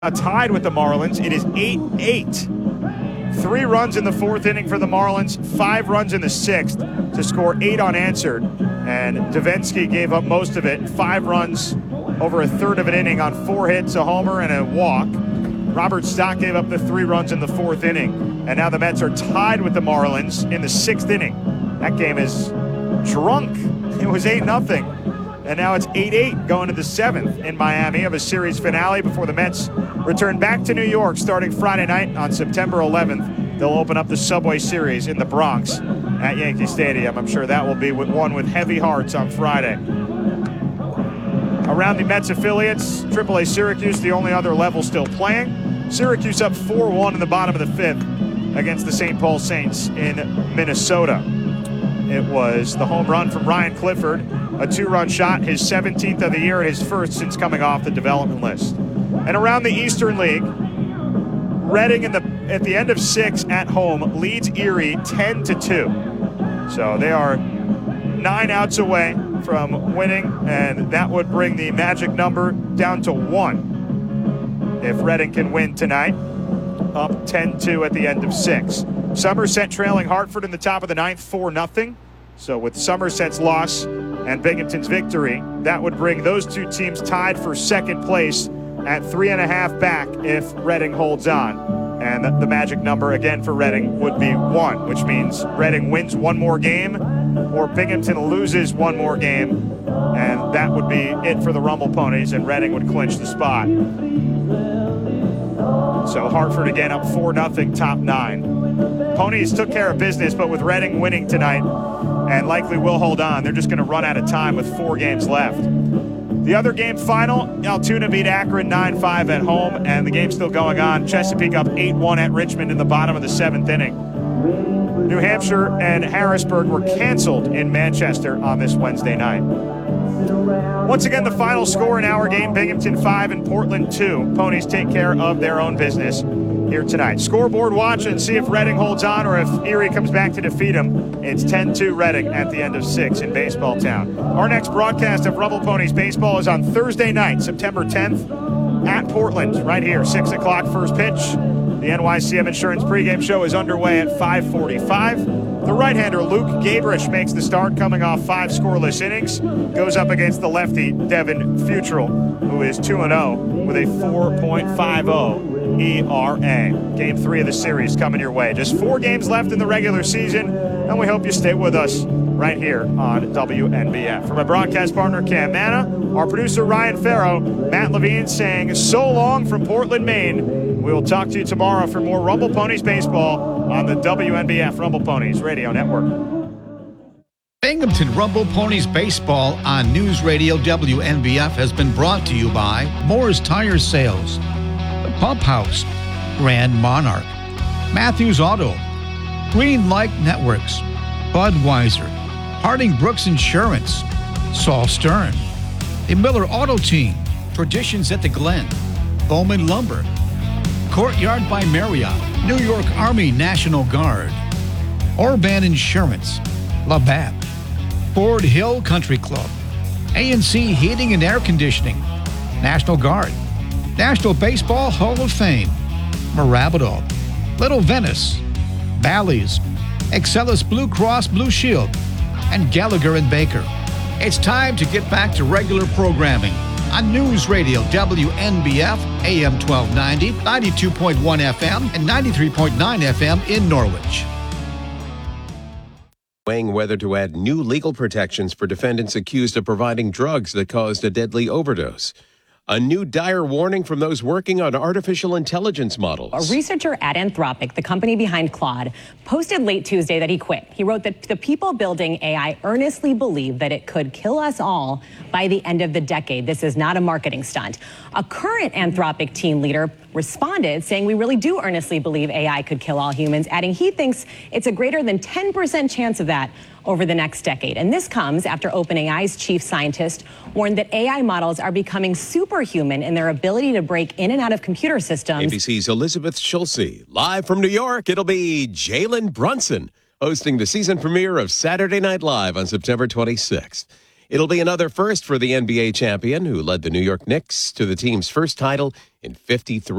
Tied with the Marlins. It is 8-8. 3 runs in the 4th inning for the Marlins, 5 runs in the 6th to score 8 unanswered. And Devenski gave up most of it, 5 runs over a third of an inning on 4 hits, a homer, and a walk. Robert Stock gave up the 3 runs in the 4th inning. And now the Mets are tied with the Marlins in the 6th inning. That game is drunk. It was 8-0. And now it's 8-8 going to the 7th in Miami of a series finale before the Mets return back to New York starting Friday night on September 11th. They'll open up the Subway Series in the Bronx at Yankee Stadium. I'm sure that will be one with heavy hearts on Friday. Around the Mets affiliates, AAA Syracuse, the only other level still playing. Syracuse up 4-1 in the bottom of the 5th against the St. Paul Saints in Minnesota. It was the home run from Ryan Clifford, a 2-run shot, his 17th of the year and his first since coming off the development list. And around the Eastern League, Reading at the end of 6 at home leads Erie 10-2. So they are 9 outs away from winning, and that would bring the magic number down to 1 if Reading can win tonight, up 10-2 at the end of 6. Somerset trailing Hartford in the top of the 9th, 4-0. So with Somerset's loss and Binghamton's victory, that would bring those 2 teams tied for 2nd place at 3.5 back if Reading holds on. And the magic number again for Reading would be 1, which means Reading wins 1 more game or Binghamton loses 1 more game, and that would be it for the Rumble Ponies, and Reading would clinch the spot. So Hartford again up 4-0, top 9. Ponies took care of business, but with Reading winning tonight and likely will hold on, they're just going to run out of time with 4 games left. The other game final, Altoona beat Akron 9-5 at home, and the game's still going on. Chesapeake up 8-1 at Richmond in the bottom of the 7th inning. New Hampshire and Harrisburg were canceled in Manchester on this Wednesday night. Once again, the final score in our game, Binghamton 5 and Portland 2. Ponies take care of their own business here tonight. Scoreboard watch and see if Reading holds on or if Erie comes back to defeat them. It's 10-2 Reading at the end of 6 in Baseball Town. Our next broadcast of Rumble Ponies Baseball is on Thursday night, September 10th at Portland, right here, 6 o'clock first pitch. The NYCM Insurance pregame show is underway at 5:45. The right-hander Luke Gabrish makes the start, coming off 5 scoreless innings. Goes up against the lefty Devin Futrell, who is 2-0 with a 4.50 ERA. Game 3 of the series coming your way. Just 4 games left in the regular season, and we hope you stay with us right here on WNBF. For my broadcast partner Cam Manna, our producer Ryan Farrow, Matt Levine saying so long from Portland, Maine. We will talk to you tomorrow for more Rumble Ponies baseball on the WNBF Rumble Ponies Radio Network. Binghamton Rumble Ponies baseball on News Radio WNBF has been brought to you by Moore's Tire Sales, The Pump House, Grand Monarch, Matthews Auto, Green Light Networks, Budweiser, Harding Brooks Insurance, Saul Stern, the Miller Auto Team, Traditions at the Glen, Bowman Lumber, Courtyard by Marriott, New York Army National Guard, Orban Insurance, Labatt, Ford Hill Country Club, A&C Heating and Air Conditioning, National Guard, National Baseball Hall of Fame, Marabito, Little Venice, Bally's, Excellus Blue Cross Blue Shield, and Gallagher and Baker. It's time to get back to regular programming on News Radio WNBF, AM 1290, 92.1 FM, and 93.9 FM in Norwich. Weighing whether to add new legal protections for defendants accused of providing drugs that caused a deadly overdose. A new dire warning from those working on artificial intelligence models. A researcher at Anthropic, the company behind Claude, posted late Tuesday that he quit. He wrote that the people building AI earnestly believe that it could kill us all by the end of the decade. This is not a marketing stunt. A current Anthropic team leader responded saying, we really do earnestly believe AI could kill all humans, adding he thinks it's a greater than 10% chance of that over the next decade. And this comes after OpenAI's chief scientist warned that AI models are becoming superhuman in their ability to break in and out of computer systems. ABC's Elizabeth Schulze. Live from New York, it'll be Jalen Brunson hosting the season premiere of Saturday Night Live on September 26th. It'll be another first for the NBA champion who led the New York Knicks to the team's first title in 53